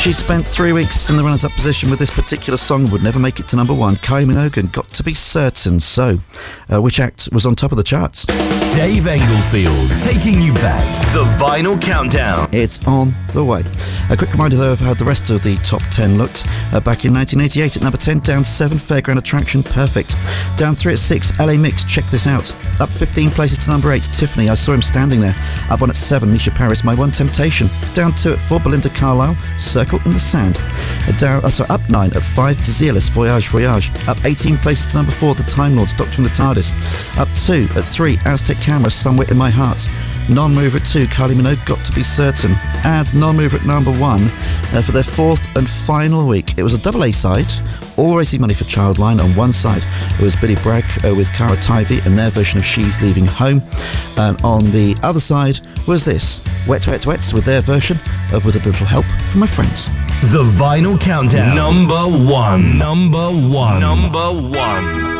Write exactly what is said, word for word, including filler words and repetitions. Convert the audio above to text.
She spent three weeks in the runners-up position with this particular song, would never make it to number one. Kylie Minogue, Got to Be Certain. So, uh, which act was on top of the charts? Dave Englefield, taking you back. The Vinyl Countdown. It's on the way. A quick reminder, though, of how the rest of the top ten looked. Uh, back in nineteen eighty-eight at number ten, down seven, Fairground Attraction, Perfect. Down three at six, L A Mix, Check This Out. Up fifteen places to number eight, Tiffany, I Saw Him Standing There. Up one at seven, Misha Paris, My One Temptation. Down two at four, Belinda Carlisle, Circle in the Sand. Uh, down, uh, sorry, up nine at five, Desilis, Voyage Voyage. Up eighteen places to number four, The Time Lords, Doctor and the TARDIS. Up two at three, Aztec Camera, Somewhere in My Heart. Non-mover at two, Kylie Minogue, Got to Be Certain. And non-mover at number one uh, for their fourth and final week. It was a double A-side, all raising money for Childline. On one side, it was Billy Bragg uh, with Cara Tivey and their version of She's Leaving Home. And on the other side was this, Wet Wet Wets with their version of With a Little Help from My Friends. The Vinyl Countdown. Number one. Number one. Number one.